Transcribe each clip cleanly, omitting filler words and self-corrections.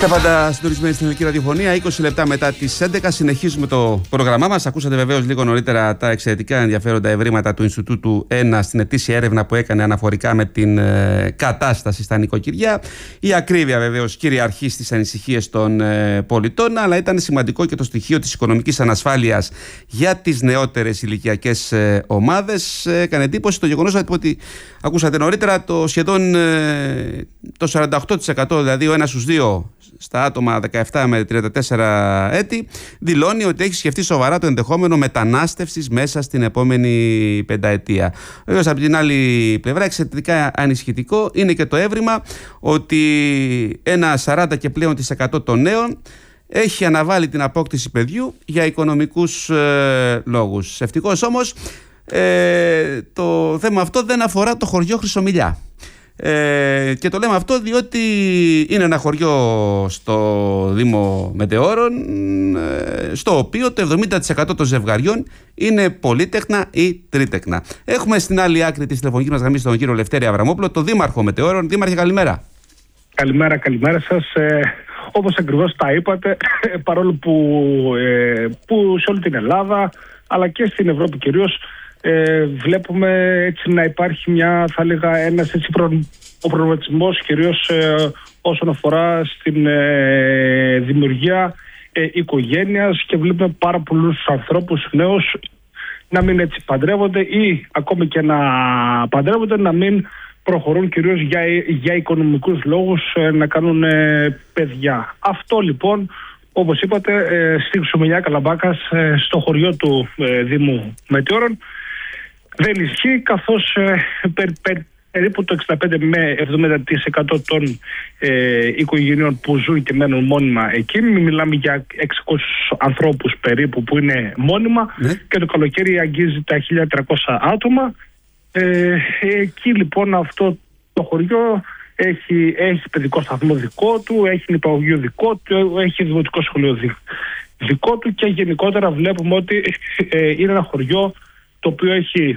Είστε πάντα συντονισμένοι στην ελληνική ραδιοφωνία. 20 λεπτά μετά τις 11 συνεχίζουμε το πρόγραμμά μας. Ακούσατε βεβαίως λίγο νωρίτερα τα εξαιρετικά ενδιαφέροντα ευρήματα του Ινστιτούτου 1 στην ετήσια έρευνα που έκανε αναφορικά με την κατάσταση στα νοικοκυριά. Η ακρίβεια βεβαίως κυριαρχεί στις ανησυχίες των πολιτών, αλλά ήταν σημαντικό και το στοιχείο της οικονομικής ανασφάλειας για τις νεότερες ηλικιακές ομάδες. Έκανε εντύπωση το γεγονός ότι ακούσατε νωρίτερα το σχεδόν το 48%, δηλαδή ο ένας στους δύο στα άτομα 17 με 34 έτη, δηλώνει ότι έχει σκεφτεί σοβαρά το ενδεχόμενο μετανάστευσης μέσα στην επόμενη πενταετία. Βέβαια, από την άλλη πλευρά, εξαιρετικά ανησυχητικό είναι και το έβριμα ότι ένα 40 και πλέον % των νέων έχει αναβάλει την απόκτηση παιδιού για οικονομικούς λόγους. Ευτυχώς όμως το θέμα αυτό δεν αφορά το χωριό Χρυσομηλιά. Και το λέμε αυτό διότι είναι ένα χωριό στο Δήμο Μετεώρων, στο οποίο το 70% των ζευγαριών είναι πολύτεκνα ή τρίτεκνα. Έχουμε στην άλλη άκρη της τηλεφωνικής μας γραμμής τον κύριο Λευτέρη Αβραμόπουλο, τον Δήμαρχο Μετεώρων. Δήμαρχε, καλημέρα. Καλημέρα σας. Όπως ακριβώς τα είπατε, παρόλο που σε όλη την Ελλάδα αλλά και στην Ευρώπη κυρίως βλέπουμε έτσι να υπάρχει ένας προβληματισμός κυρίως όσον αφορά στην δημιουργία οικογένειας, και βλέπουμε πάρα πολλούς ανθρώπους νέους να μην έτσι παντρεύονται ή ακόμη και να παντρεύονται να μην προχωρούν κυρίως για οικονομικούς λόγους να κάνουν παιδιά. Αυτό λοιπόν, όπως είπατε, στη Χρυσομηλιά Καλαμπάκας, στο χωριό του Δήμου Μετεώρων, δεν ισχύει, καθώς περίπου το 65 με 70% των οικογενειών που ζουν και μένουν μόνιμα εκεί, μιλάμε για 600 ανθρώπους περίπου που είναι μόνιμα, και το καλοκαίρι αγγίζει τα 1.300 άτομα. Εκεί λοιπόν αυτό το χωριό έχει παιδικό σταθμό δικό του, έχει νηπιαγωγείο δικό του, έχει δημοτικό σχολείο δικό του, και γενικότερα βλέπουμε ότι είναι ένα χωριό το οποίο έχει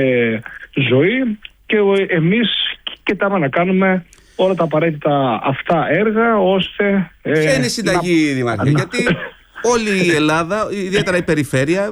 ζωή, και εμείς κοιτάμε να κάνουμε όλα τα απαραίτητα αυτά έργα ώστε... Ποια είναι η συνταγή, Δημάρχε? Γιατί όλη η Ελλάδα, ιδιαίτερα η περιφέρεια,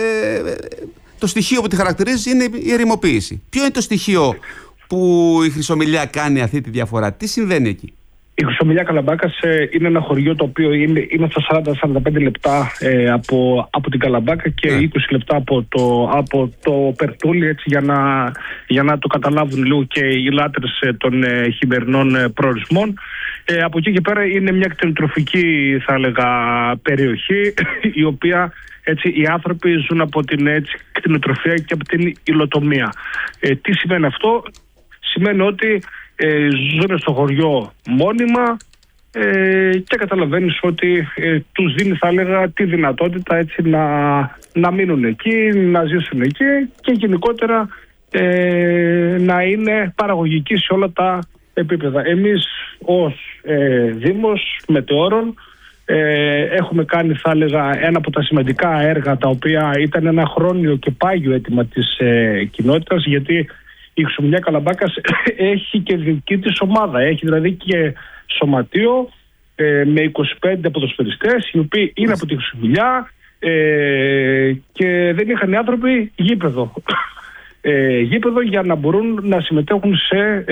το στοιχείο που τη χαρακτηρίζει είναι η ερημοποίηση. Ποιο είναι το στοιχείο που η Χρυσομηλιά κάνει αυτή τη διαφορά? Τι συμβαίνει εκεί? Η Χρυσομηλιά Καλαμπάκας είναι ένα χωριό το οποίο είναι στα 40-45 λεπτά από την Καλαμπάκα και 20 λεπτά από το Περτούλι, έτσι, για να το καταλάβουν λίγο και οι λάτρες των χειμερινών προορισμών. Από εκεί και πέρα είναι μια κτηνοτροφική, θα έλεγα, περιοχή, η οποία, έτσι, οι άνθρωποι ζουν από την κτηνοτροφία και από την υλοτομία. Τι σημαίνει αυτό? Σημαίνει ότι ζουν στο χωριό μόνιμα και καταλαβαίνεις ότι τους δίνει, θα έλεγα, τη δυνατότητα, έτσι, να μείνουν εκεί, να ζήσουν εκεί και γενικότερα να είναι παραγωγικοί σε όλα τα επίπεδα. Εμείς ως Δήμος Μετεώρων έχουμε κάνει, θα έλεγα, ένα από τα σημαντικά έργα, τα οποία ήταν ένα χρόνιο και πάγιο αίτημα της κοινότητας, γιατί η Χρυσομηλιά Καλαμπάκας έχει και δική της ομάδα. Έχει δηλαδή και σωματείο με 25 ποδοσφαιριστές, οι οποίοι είναι από τη Χρυσομηλιά, και δεν είχαν οι άνθρωποι γήπεδο. Γήπεδο για να μπορούν να συμμετέχουν σε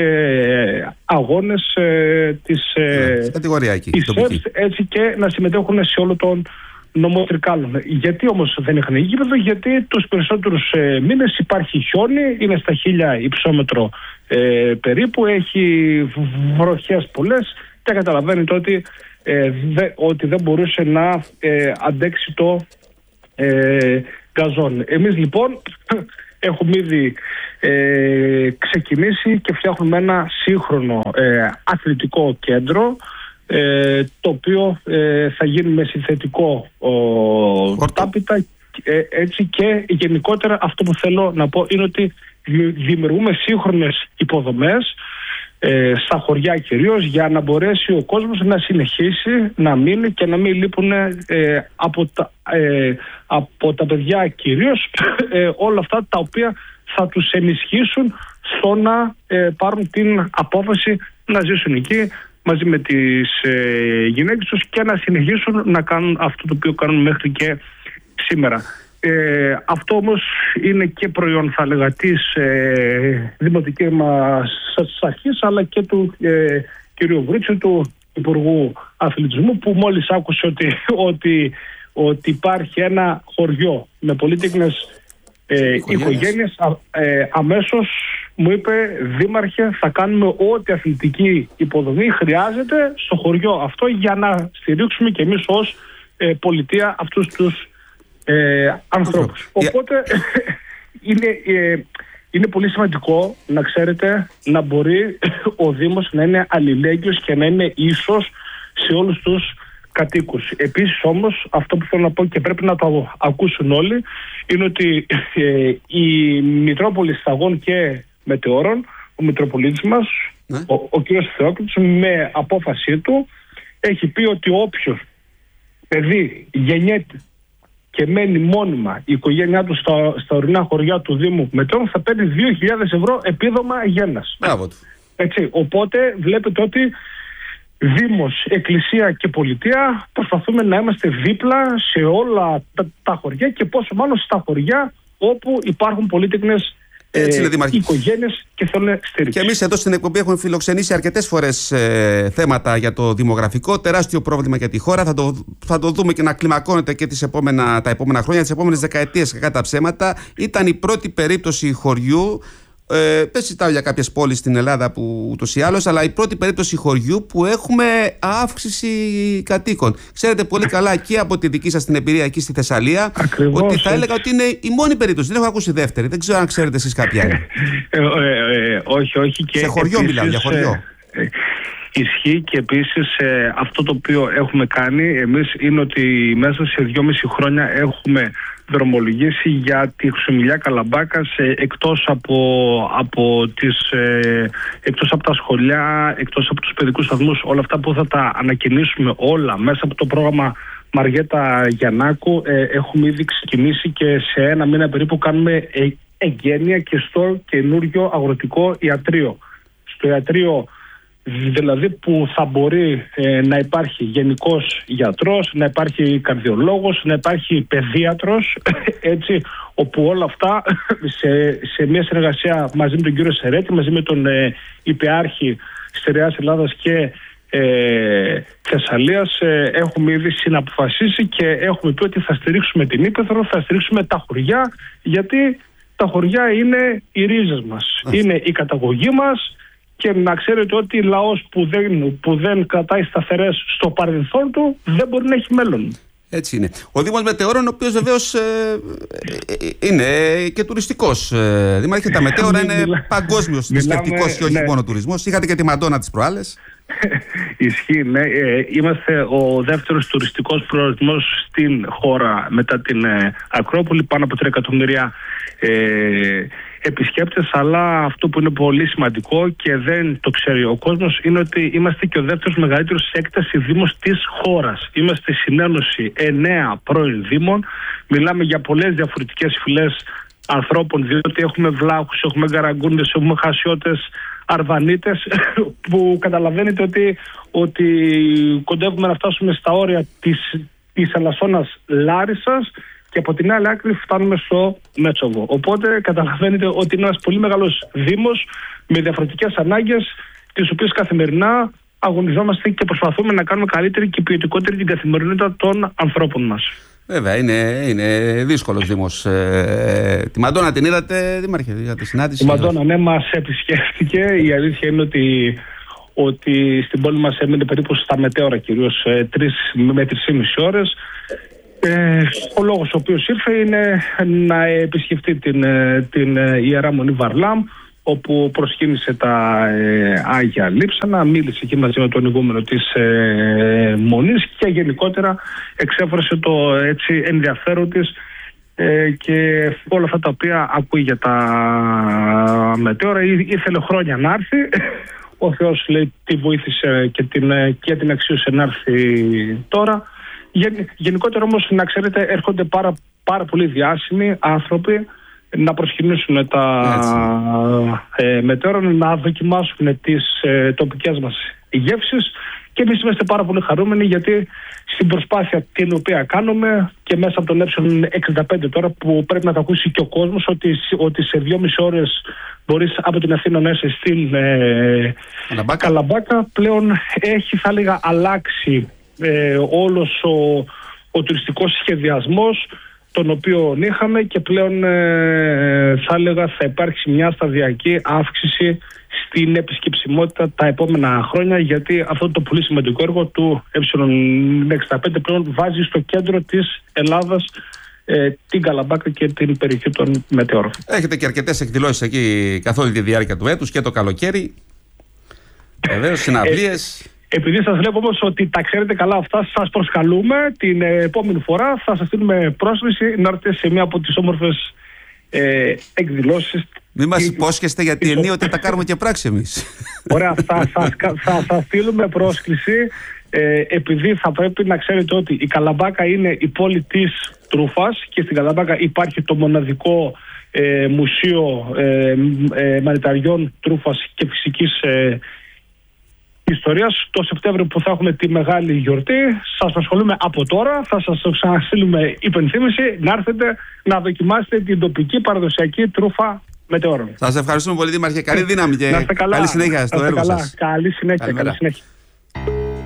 αγώνες της κατηγορία εκεί, έτσι, και να συμμετέχουν σε όλο τον νομό Τρικάλων. Γιατί όμως δεν είχαν γήπεδο? Γιατί τους περισσότερους μήνες υπάρχει χιόνι, είναι στα 1000 υψόμετρο περίπου, έχει βροχές πολλές, και καταλαβαίνετε ότι δεν μπορούσε να αντέξει το γκαζόν. Εμείς λοιπόν έχουμε ήδη ξεκινήσει και φτιάχνουμε ένα σύγχρονο αθλητικό κέντρο, το οποίο θα γίνει με συνθετικό τάπητα, έτσι, και γενικότερα αυτό που θέλω να πω είναι ότι δημιουργούμε σύγχρονες υποδομές στα χωριά κυρίως, για να μπορέσει ο κόσμος να συνεχίσει να μείνει και να μην λείπουν από τα παιδιά κυρίως όλα αυτά τα οποία θα τους ενισχύσουν στο να πάρουν την απόφαση να ζήσουν εκεί, μαζί με τις γυναίκες τους και να συνεχίσουν να κάνουν αυτό το οποίο κάνουν μέχρι και σήμερα. Αυτό όμως είναι και προϊόν, θα έλεγα, της δημοτικής μας αρχής, αλλά και του κυρίου Βρούτσου, του Υπουργού Αθλητισμού, που μόλις άκουσε ότι υπάρχει ένα χωριό με πολύτεκνες οικογένειες, αμέσως μου είπε: Δήμαρχε, θα κάνουμε ό,τι αθλητική υποδομή χρειάζεται στο χωριό αυτό για να στηρίξουμε και εμείς ως πολιτεία αυτούς τους ανθρώπους. Οπότε είναι πολύ σημαντικό, να ξέρετε, να μπορεί ο Δήμος να είναι αλληλέγγυος και να είναι ίσος σε όλους τους κατοίκους. Επίσης όμως, αυτό που θέλω να πω και πρέπει να το ακούσουν όλοι, είναι ότι η Μητρόπολη Σταγών και Μετεώρων, ο Μητροπολίτης μας, ο κ. Θεόκλητος, με απόφασή του έχει πει ότι όποιος παιδί γεννιέται και μένει μόνιμα η οικογένειά του στα ορεινά χωριά του Δήμου Μετεώρων θα παίρνει 2.000 ευρώ επίδομα γέννας. Έτσι, οπότε βλέπετε ότι Δήμος, Εκκλησία και Πολιτεία προσπαθούμε να είμαστε δίπλα σε όλα τα χωριά και πόσο μάλλον στα χωριά όπου υπάρχουν πολύτεκνες οικογένειες και θέλουν στήριξη. Και εμείς εδώ στην εκπομπή έχουμε φιλοξενήσει αρκετές φορές θέματα για το δημογραφικό, τεράστιο πρόβλημα για τη χώρα. Θα το δούμε και να κλιμακώνεται και τα επόμενα χρόνια, τις επόμενες δεκαετίες, κατά ψέματα. Ήταν η πρώτη περίπτωση χωριού. Δεν συζητάω για κάποιες πόλεις στην Ελλάδα που ούτως ή άλλως, αλλά η πρώτη περίπτωση χωριού που έχουμε αύξηση κατοίκων. Ξέρετε πολύ καλά και από τη δική σας την εμπειρία εκεί στη Θεσσαλία, ακριβώς, ότι θα έλεγα ότι είναι η μόνη περίπτωση. Δεν έχω ακούσει δεύτερη. Δεν ξέρω αν ξέρετε εσείς κάποια άλλη. Όχι. Και σε χωριό επίσης, μιλάω, για χωριό. Ισχύει και επίσης αυτό το οποίο έχουμε κάνει εμείς είναι ότι μέσα σε 2,5 χρόνια έχουμε δρομολογήσει για τη Χρυσομιλιά Καλαμπάκας εκτός από τα σχολεία, εκτός από τους παιδικούς σταθμούς, όλα αυτά που θα τα ανακοινήσουμε όλα μέσα από το πρόγραμμα Μαριέτα Γιαννάκου. Έχουμε ήδη ξεκινήσει και σε ένα μήνα περίπου κάνουμε εγγένεια και στο καινούριο αγροτικό ιατρείο. Στο ιατρείο δηλαδή που θα μπορεί να υπάρχει γενικός γιατρός, να υπάρχει καρδιολόγος, να υπάρχει παιδίατρος, έτσι, όπου όλα αυτά σε μια συνεργασία μαζί με τον κύριο Σερέτη, μαζί με τον Υπεάρχη Στερεάς Ελλάδας και Θεσσαλίας, έχουμε ήδη συναποφασίσει και έχουμε πει ότι θα στηρίξουμε την Ύπαιθρο, θα στηρίξουμε τα χωριά, γιατί τα χωριά είναι οι ρίζες μας, είναι η καταγωγή μας. Και να ξέρετε ότι λαός που δεν κρατάει σταθερές στο παρελθόν του δεν μπορεί να έχει μέλλον. Έτσι είναι. Ο Δήμος Μετεώρων, ο οποίος βεβαίως είναι και τουριστικός. Δήμαρχε, τα Μετέωρα είναι παγκόσμιος θρησκευτικός και όχι μόνο τουρισμός. Είχατε και τη Μαντόνα τις προάλλες. Ισχύει, ναι. Είμαστε ο δεύτερος τουριστικός προορισμός στην χώρα μετά την Ακρόπολη. Πάνω από 3 εκατομμύρια επισκέπτες, αλλά αυτό που είναι πολύ σημαντικό και δεν το ξέρει ο κόσμος είναι ότι είμαστε και ο δεύτερος μεγαλύτερος σε έκταση δήμος της χώρας. Είμαστε συνένωση 9 πρώην δήμων. Μιλάμε για πολλές διαφορετικές φυλές ανθρώπων, διότι έχουμε βλάχους, έχουμε γκαραγκούνες, έχουμε χασιώτες, αρβανίτες, που καταλαβαίνετε ότι κοντεύουμε να φτάσουμε στα όρια της Αλασσόνας Λάρισσας και από την άλλη άκρη φτάνουμε στο Μέτσοβο. Οπότε καταλαβαίνετε ότι είναι ένας πολύ μεγάλος δήμος με διαφορετικές ανάγκες, τις οποίες καθημερινά αγωνιζόμαστε και προσπαθούμε να κάνουμε καλύτερη και ποιοτικότερη την καθημερινότητα των ανθρώπων μας. Βέβαια, είναι δύσκολος δήμος. Τη Μαντόνα την είδατε, Δήμαρχε, για τη συνάντηση? Η Μαντόνα, ναι, μας επισκέφθηκε. Η αλήθεια είναι ότι στην πόλη μας έμεινε περίπου στα μετέωρα, κυρίως 3 με 3,5 ώρες. Ο λόγος ο οποίος ήρθε είναι να επισκεφτεί την Ιερά Μονή Βαρλάμ, όπου προσκύνησε τα Άγια Λείψανα, μίλησε εκεί μαζί με τον ηγούμενο της Μονής και γενικότερα εξέφρασε το έτσι ενδιαφέρον της και όλα αυτά τα οποία ακούει για τα μετέωρα. Ήθελε χρόνια να έρθει. Ο Θεός, λέει, τη βοήθησε και την αξίωσε να έρθει τώρα. Γενικότερα όμως, να ξέρετε, έρχονται πάρα πολύ διάσημοι άνθρωποι να προσκυνήσουν τα μετέωρα, να δοκιμάσουν τις τοπικές μας γεύσεις. Και εμείς είμαστε πάρα πολύ χαρούμενοι, γιατί στην προσπάθεια την οποία κάνουμε και μέσα από τον Ε65 τώρα, που πρέπει να το ακούσει και ο κόσμος, ότι σε 2,5 ώρες μπορείς από την Αθήνα να είσαι στην Καλαμπάκα, πλέον έχει, θα έλεγα, αλλάξει όλος ο τουριστικός σχεδιασμός τον οποίο είχαμε, και πλέον θα έλεγα θα υπάρξει μια σταδιακή αύξηση στην επισκεψιμότητα τα επόμενα χρόνια, γιατί αυτό το πολύ σημαντικό έργο του Ε65 πλέον βάζει στο κέντρο της Ελλάδας την Καλαμπάκα και την περιοχή των μετεώρων. Έχετε και αρκετές εκδηλώσεις εκεί καθ' όλη τη διάρκεια του έτους και το καλοκαίρι. Βεβαίως, συναυλίες. Επειδή σας βλέπω όμως ότι τα ξέρετε καλά αυτά, σας προσκαλούμε την επόμενη φορά. Θα σας στείλουμε πρόσκληση να έρθετε σε μία από τις όμορφες εκδηλώσεις. Μην μας υπόσχεστε, γιατί ενίοτε τα κάνουμε και πράξη εμείς. Ωραία, θα στείλουμε πρόσκληση, επειδή θα πρέπει να ξέρετε ότι η Καλαμπάκα είναι η πόλη της τρούφας, και στην Καλαμπάκα υπάρχει το μοναδικό μουσείο μανιταριών, τρούφας και φυσικής ιστορίας. Το Σεπτέμβριο που θα έχουμε τη μεγάλη γιορτή, σας ασχολούμαι από τώρα, θα σας ξαναστείλουμε υπενθύμηση να έρθετε να δοκιμάσετε την τοπική παραδοσιακή τρούφα μετεώρων. Σας ευχαριστούμε πολύ, Δήμαρχε. Καλή δύναμη και καλή συνέχεια στο έργο σας. Καλή συνέχεια.